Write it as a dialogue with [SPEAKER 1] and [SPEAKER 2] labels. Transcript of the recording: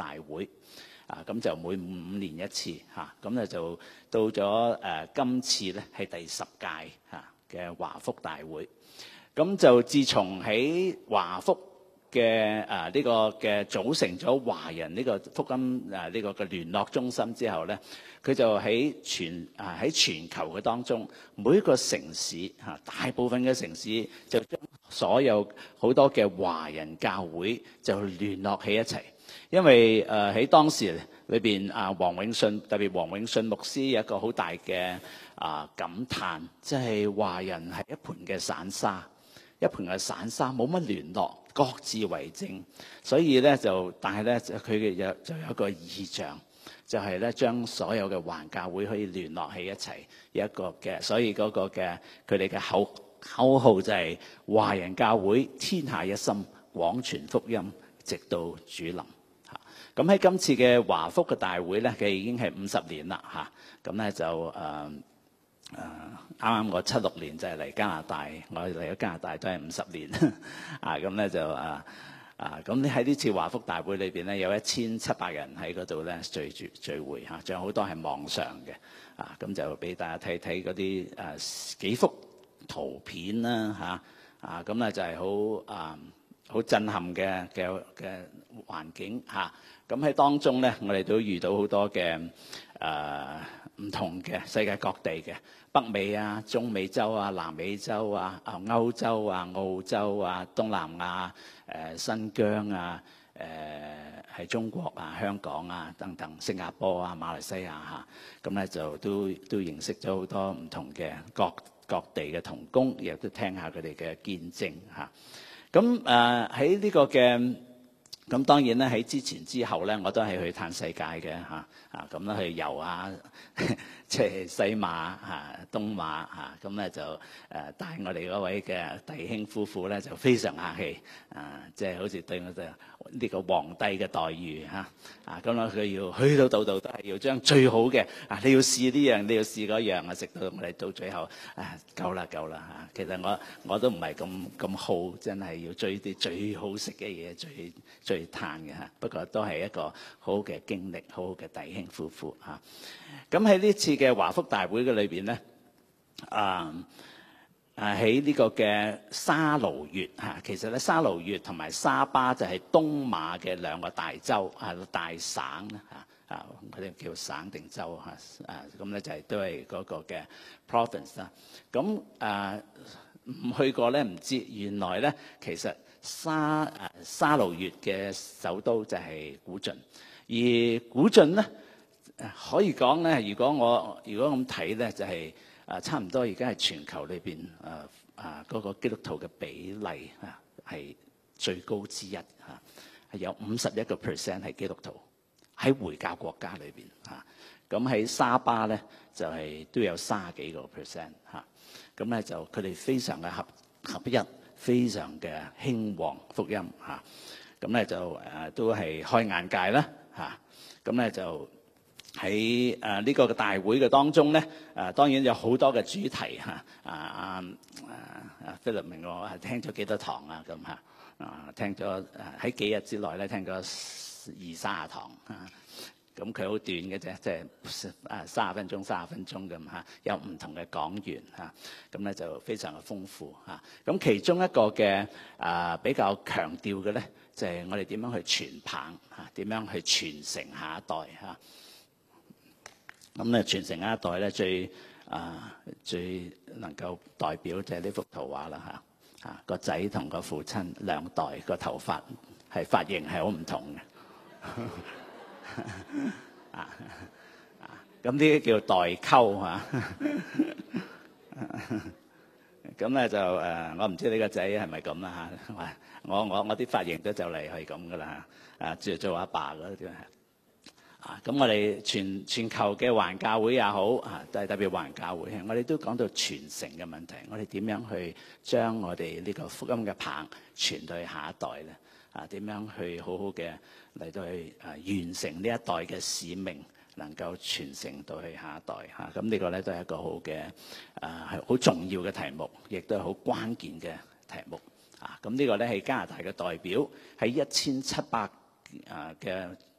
[SPEAKER 1] 大會。咁就每5年一次咁咧就到咗今次咧係第10屆嘅華福大會。咁就自從喺華福嘅呢個嘅組成咗華人呢個福音呢個嘅聯絡中心之後咧，佢就喺全球嘅當中，每一個城市大部分嘅城市就將所有好多嘅華人教會就聯絡起一齊。因為喺當時裏邊黃永信，特別黃永信牧師有一個好大嘅感嘆，即係華人係一盤嘅散沙，冇乜聯絡，各自為政。所以咧但係咧佢就有一個異象，就係咧將所有嘅華教會可以聯絡起一齊，有一個嘅，所以嗰個嘅佢哋嘅口號就係華人教會天下一心，廣傳福音，直到主臨。咁喺今次嘅華福嘅大會咧，佢已經係50年啦咁咧就啱啱我76年就係嚟加拿大，我嚟咗加拿大都係50年咁咧就咁喺呢次華福大會裏邊咧，有1700人喺嗰度咧聚會仲有好多係網上嘅咁就俾大家睇睇嗰啲幾幅圖片啦咁咧就係好震撼嘅環境咁喺當中咧，我哋都遇到好多嘅唔同嘅世界各地嘅北美中美洲南美洲歐洲澳洲東南亞新疆係中國香港等等，新加坡馬來西亞咁咧就都認識咗好多唔同嘅各地嘅同工，亦都聽下佢哋嘅見證咁喺呢個嘅。咁當然咧喺之前之後咧，我都係去歎世界嘅咁咧去遊即係西馬東馬咁咧就帶我哋嗰位嘅弟兄夫婦咧就非常客氣即係好似對我哋呢個皇帝嘅待遇咁咧佢要去到度都係要將最好嘅你要試呢樣，你要試嗰樣食到我哋到最後夠啦其實我都唔係咁好，真係要追啲最好食嘅嘢，最嘆嘅不過都係一個好好嘅經歷，好好嘅弟兄夫婦咁喺呢次嘅華福大會嘅裏邊咧，喺呢個嘅沙勞越其實咧沙勞越同埋沙巴就係東馬嘅2個大洲大省佢哋叫省定州咁咧就係都係嗰個嘅 province 啦。咁唔去過咧唔知，原來咧其實沙勞越嘅首都就係古晉，而古晉咧可以講咧，如果咁睇咧，就係差唔多而家係全球裏邊嗰個基督徒嘅比例係最高之一係有51% 係基督徒喺回教國家裏邊咁喺沙巴咧就係都有30幾個%咁咧就佢哋非常嘅合一，非常嘅興旺福音咁咧就都係開眼界啦咁咧就喺呢個嘅大會嘅當中咧當然有好多嘅主題Philip 明我係聽咗幾多堂咁聽咗喺幾日之內咧聽咗20-30堂咁佢好短嘅啫，即係30分鐘咁有唔同嘅講員咁咧就非常嘅豐富咁其中一個嘅比較強調嘅咧就係我哋點樣去傳棒點樣去傳承下一代咁咧傳承下一代咧最能夠代表就係呢幅圖畫啦個仔同個父親兩代個頭髮髮型係好唔同嘅咁呢啲叫代溝咁咧就我唔知你個仔係咪咁啦我啲髮型都就嚟係咁噶啦做阿爸嗰啲咁我哋全球嘅華人教會也好特別華人教會我哋都講到傳承嘅問題，我哋點樣去將我哋呢個福音嘅棒傳到去下一代咧點樣去好好嘅嚟到去完成呢一代嘅使命，能夠傳承到去下一代咁呢個咧都係一個好嘅係好重要嘅題目，亦都係好關鍵嘅題目咁呢個咧係加拿大嘅代表喺1700嘅